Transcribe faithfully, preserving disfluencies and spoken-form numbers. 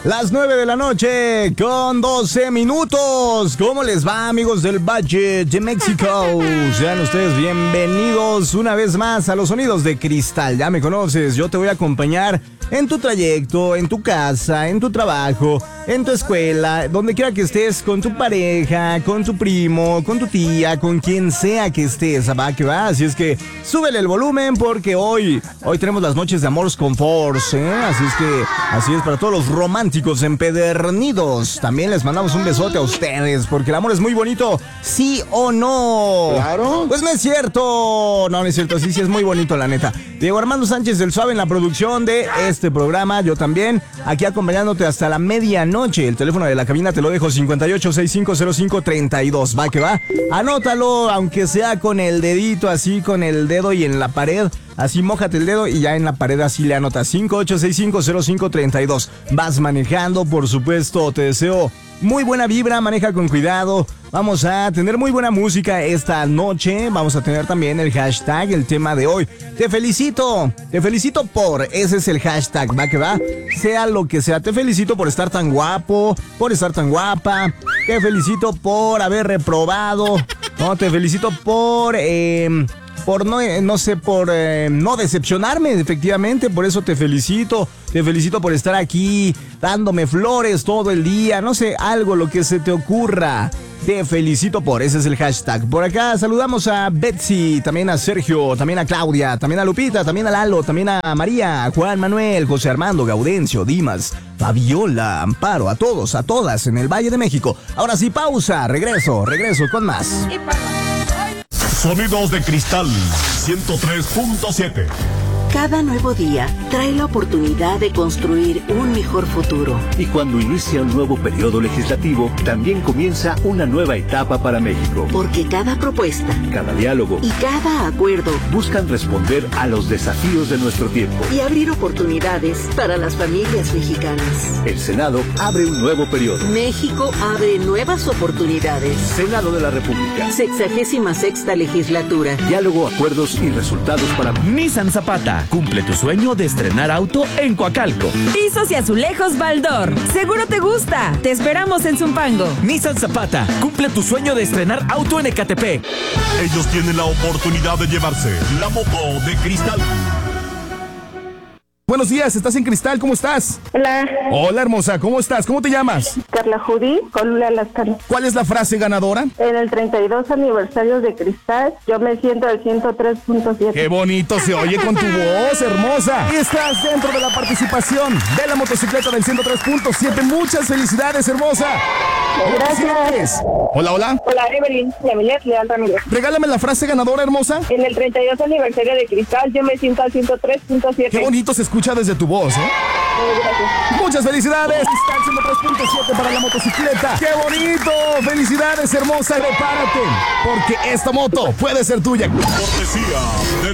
Las nueve de la noche con doce minutos. ¿Cómo les va, amigos del Valle de México? Sean ustedes bienvenidos una vez más a los sonidos de cristal. Ya me conoces, yo te voy a acompañar en tu trayecto, en tu casa, en tu trabajo, en tu escuela, donde quiera que estés, con tu pareja, con tu primo, con tu tía, con quien sea que estés, va que va. Así es que súbele el volumen porque hoy, hoy tenemos las noches de Amores con Force, ¿eh? Así es que, así es para todos los románticos empedernidos. También les mandamos un besote a ustedes porque el amor es muy bonito, ¿sí o no? Claro. Pues no es cierto, no, no es cierto, sí, sí es muy bonito, la neta. Diego Armando Sánchez del Suave en la producción de este programa, yo también, aquí acompañándote hasta la medianoche. El teléfono de la cabina te lo dejo, cincuenta y ocho, sesenta y cinco cero cinco, treinta y dos, va que va. Anótalo, aunque sea con el dedito, así con el dedo y en la pared. Así mójate el dedo y ya en la pared así le anotas cincuenta y ocho, sesenta y cinco cero cinco, treinta y dos. Vas manejando, por supuesto, te deseo muy buena vibra, maneja con cuidado. Vamos a tener muy buena música esta noche. Vamos a tener también el hashtag, el tema de hoy. Te felicito, te felicito por, ese es el hashtag, va que va. Sea lo que sea, te felicito por estar tan guapo, por estar tan guapa. Te felicito por haber reprobado. No, te felicito por... Eh, por no, no sé, por eh, no decepcionarme, efectivamente, por eso te felicito, te felicito por estar aquí dándome flores todo el día, no sé, algo, lo que se te ocurra, te felicito por, ese es el hashtag. Por acá saludamos a Betsy, también a Sergio, también a Claudia, también a Lupita, también a Lalo, también a María, a Juan Manuel, José Armando, Gaudencio, Dimas, Fabiola, Amparo, a todos, a todas en el Valle de México. Ahora sí, pausa, regreso, regreso con más. Sonidos de cristal, ciento tres punto siete. Cada nuevo día trae la oportunidad de construir un mejor futuro. Y cuando inicia un nuevo periodo legislativo, también comienza una nueva etapa para México. Porque cada propuesta, cada diálogo y cada acuerdo buscan responder a los desafíos de nuestro tiempo y abrir oportunidades para las familias mexicanas. El Senado abre un nuevo periodo. México abre nuevas oportunidades. Senado de la República. Sexagésima sexta legislatura. Diálogo, acuerdos y resultados para Nissan Zapata. Cumple tu sueño de estrenar auto en Coacalco. Pisos y azulejos Baldor. Seguro te gusta. Te esperamos en Zumpango. Nissan Zapata. Cumple tu sueño de estrenar auto en Ecatepec. Ellos tienen la oportunidad de llevarse la moto de cristal. Buenos días, estás en Cristal, ¿cómo estás? Hola. Hola, hermosa, ¿cómo estás? ¿Cómo te llamas? Carla Judy, Colula Lascano. ¿Cuál es la frase ganadora? En el treinta y dos aniversario de Cristal, yo me siento al ciento tres punto siete. ¡Qué bonito se oye con tu voz, hermosa! Y estás dentro de la participación de la motocicleta del ciento tres punto siete. Muchas felicidades, hermosa. Gracias. Hola, hola. Hola, Evelyn, Yamilet Leal Ramírez. Regálame la frase ganadora, hermosa. En el treinta y dos aniversario de Cristal, yo me siento al ciento tres punto siete. Qué bonito se escucha desde tu voz, ¿eh? Gracias. Muchas felicidades. Cristal ciento tres punto siete para la motocicleta. ¡Qué bonito! Felicidades, hermosa. Prepárate, porque esta moto puede ser tuya. Cortesía de